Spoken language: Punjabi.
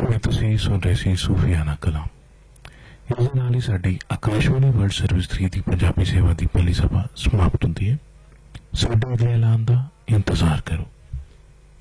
ਮੈਂ ਤੁਸੀਂ ਸੁਣ ਰਹੇ ਸੀ ਸੂਫੀਆਨਾ ਕਲਾਮ। ਇਸ ਦੇ ਨਾਲ ਹੀ ਸਾਡੀ ਆਕਾਸ਼ਵਾਣੀ ਵਰਲਡ ਸਰਵਿਸ 3 ਦੀ ਪੰਜਾਬੀ ਸੇਵਾ ਦੀ ਪਹਿਲੀ ਸਭਾ ਸਮਾਪਤ ਹੁੰਦੀ ਹੈ। ਸਾਡੇ ਅਗਲੇ ਐਲਾਨ ਦਾ ਇੰਤਜ਼ਾਰ ਕਰੋ।